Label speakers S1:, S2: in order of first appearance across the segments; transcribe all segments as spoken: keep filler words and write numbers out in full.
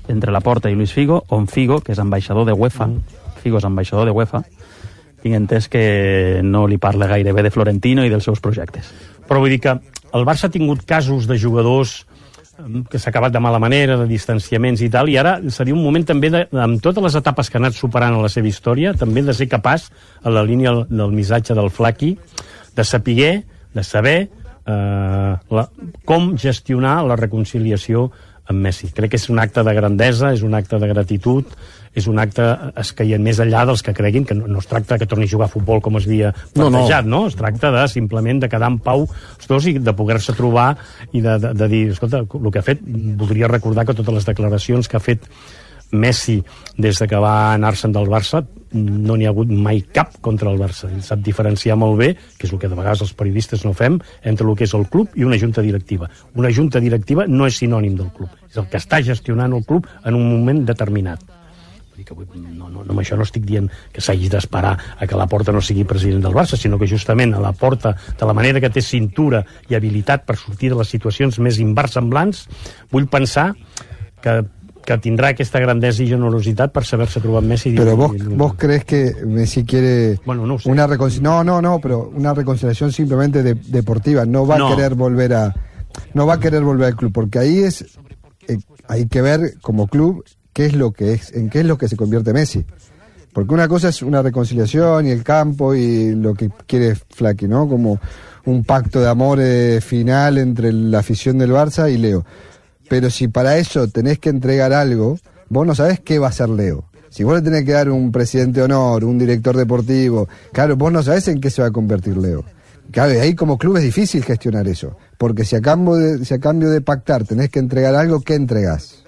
S1: entre Laporta i Luis Figo, on Figo, que és ambaixador de UEFA, Figo és ambaixador de UEFA, tinc entès que no li parla gaire bé de Florentino i dels seus projectes.
S2: Però vull dir que el Barça ha tingut casos de jugadors que s'ha acabat de mala manera, de distanciaments i tal, i ara seria un moment també, de, amb totes les etapes que ha anat superant a la seva història, també de ser capaç, a la línia del missatge del Flaqui, de saber, de saber eh, la, com gestionar la reconciliació amb Messi. Crec que és un acte de grandesa, és un acte de gratitud, és un acte escaient més enllà dels que creguin que no, no es tracta que torni a jugar a futbol com es havia plantejat, no, no. no? Es tracta de simplement de quedar en pau els dos i de poder-se trobar i de, de, de dir, escolta, el que ha fet, voldria recordar que totes les declaracions que ha fet Messi des de que va anar-se'n del Barça no n'hi ha hagut mai cap contra el Barça. Ell sap diferenciar molt bé, que és el que de vegades els periodistes no fem, entre el que és el club i una junta directiva. Una junta directiva no és sinònim del club, és el que està gestionant el club en un moment determinat. Que no, no, no, amb això no estic dient que s'hagi d'esperar a que Laporta no sigui president del Barça, sinó que justament a Laporta, de la manera que té cintura i habilitat per sortir de les situacions més inversemblants, vull pensar que que tindrà aquesta grandesa i generositat per saber-se trobar amb Messi.
S3: Pero vos, vos crees que Messi quiere
S2: bueno, no sé.
S3: una reconciliación, no, no, no, pero una reconciliación simplemente de, deportiva, no va no. a querer volver a no va a querer volver al club, porque ahí es eh, hay que ver como club qué es lo que es, en qué es lo que se convierte Messi. Porque una cosa es una reconciliación y el campo y lo que quiere Flaqui, ¿no? Como un pacto de amor eh, final entre la afición del Barça y Leo. Pero si para eso tenés que entregar algo, vos no sabés qué va a hacer Leo. Si vos le tenés que dar un presidente de honor, un director deportivo, claro, vos no sabés en qué se va a convertir Leo. Claro, y ahí como club es difícil gestionar eso. Porque si a cambio de, si a cambio de pactar tenés que entregar algo, ¿qué entregás?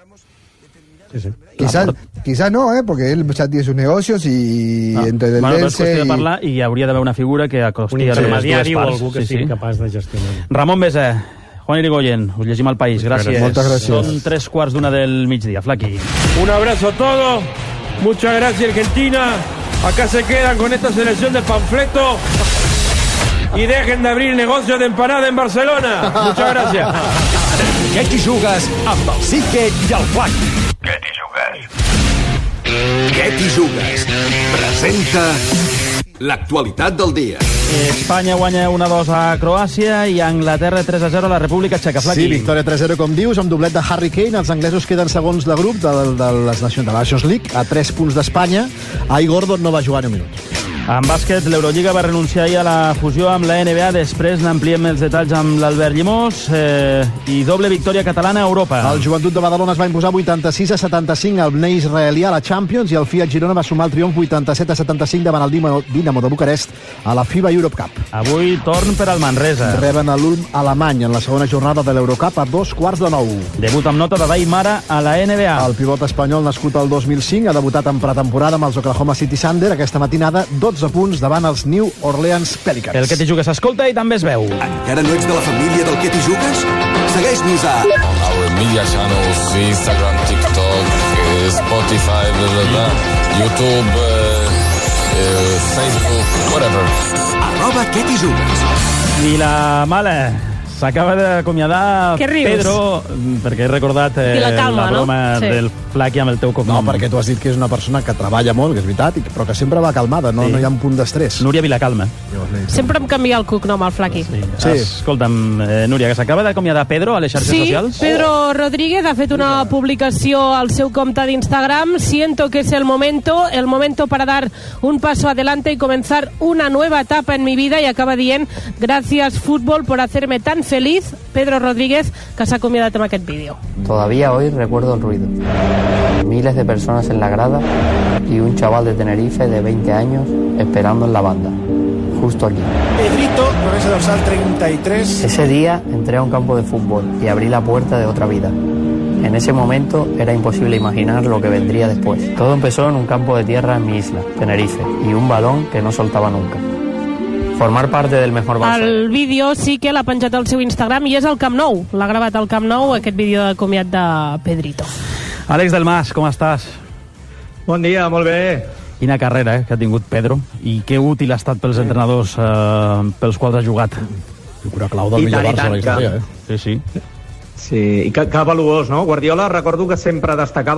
S2: Sí, sí.
S3: Quizás, no, però... quizás no, eh, porque él ya tiene sus negocios y
S1: no.
S3: entre el
S1: bueno,
S3: Dense...
S1: és qüestió de parlar i hi hauria d'haver una figura que acosti
S2: un
S1: a les dues
S2: o
S1: parts.
S2: algú que
S1: sí,
S2: sigui
S1: sí.
S2: capaç de gestionar.
S1: Ramon Besa, Juan Irigoyen, us llegim al País, gràcies.
S3: Moltes gràcies.
S1: Són tres quarts d'una del migdia, Flaqui.
S4: Un abrazo a todos, muchas gracias Argentina, acá se quedan con esta selección de panfleto y dejen de abrir negocios de empanada en Barcelona. Muchas gracias.
S5: Què t'hi jugues amb el Sique i el Flaqui?
S6: Què t'hi jugues?
S5: Què t'hi jugues? Presenta l'actualitat del dia.
S1: Espanya guanya una dos a Croàcia i Anglaterra tres a zero a la República Txeca. Flaqui.
S7: Sí, victòria tres a zero, com dius, amb doblet de Harry Kane. Els anglesos queden segons de grup de, de, les Nacions, de la Nations League, a tres punts d'Espanya. Ahir Gordon no va jugar ni un minut.
S1: En bàsquet, l'Eurolliga va renunciar ahir a la fusió amb la N B A. Després n'ampliem els detalls amb l'Albert Llimós. Eh, I doble victòria catalana a Europa.
S7: El Joventut de Badalona es va imposar vuitanta-sis a setanta-cinc al Bnei israelià a la Champions i el Fiat Girona va sumar el triomf vuitanta-set a setanta-cinc davant el Dinamo de Bucarest a la FIBA Europe Cup.
S1: Avui torn per al Manresa.
S7: Reben a l'Ulm alemany en la segona jornada de l'Eurocup a dos quarts de nou.
S1: Debut amb nota de Daimara a la N B A.
S7: El pivot espanyol nascut al dos mil cinc ha debutat en pretemporada amb els Oklahoma City Thunder aquesta matinada, dotze punts davant els New Orleans Pelicans.
S1: El que t'hi jugues s'escolta i també es veu.
S5: Encara no ets de la família del que t'hi jugues? Segueix-nos a
S8: our media channels, Instagram, TikTok, Spotify, blah, blah, blah, YouTube, uh, uh, Facebook, whatever.
S5: Arroba què t'hi jugues.
S1: I la mala... S'acaba d'acomiadar Pedro, perquè he recordat eh,
S9: la, calma,
S1: la broma
S9: no? sí.
S1: del Flaqui amb el teu cognom.
S7: No, perquè tu has dit que és una persona que treballa molt, que és veritat, però que sempre va calmada, no, sí. no hi ha un punt d'estrès.
S1: Núria Vilacalma.
S9: Sempre em canvia el cognom al Flaqui.
S1: Sí. sí. Escolta'm, eh, Núria, que s'acaba d'acomiadar Pedro a les xarxes
S9: sí,
S1: socials.
S9: Sí, Pedro Rodríguez ha fet una publicació al seu compte d'Instagram. Siento que es el momento, el momento para dar un paso adelante y comenzar una nueva etapa en mi vida, y acaba dient, gracias fútbol por hacerme tan feliz. Pedro Rodríguez, que s'ha acomiadat amb aquest vídeo.
S10: Todavía hoy recuerdo el ruido. Miles de personas en la grada y un chaval de Tenerife de veinte años esperando en la banda, justo aquí.
S11: Pedrito, con ese dorsal treinta y tres.
S10: Ese día entré a un campo de fútbol y abrí la puerta de otra vida. En ese momento era imposible imaginar lo que vendría después. Todo empezó en un campo de tierra en mi isla, Tenerife, y un balón que no soltaba nunca. Formar parte del mejor Barça.
S9: El vídeo sí que l'ha penjat al seu Instagram i és al Camp Nou. L'ha gravat al Camp Nou, aquest vídeo de comiat de Pedrito.
S1: Àlex del Mas, com estàs?
S12: Bon dia, molt bé.
S1: Quina carrera eh, que ha tingut Pedro i que útil ha estat pels entrenadors eh, pels quals ha jugat.
S7: Figura clau del millor Barça de la història, eh?
S1: Sí, sí.
S12: Sí, i que, que valuós, no? Guardiola, recordo que sempre destacava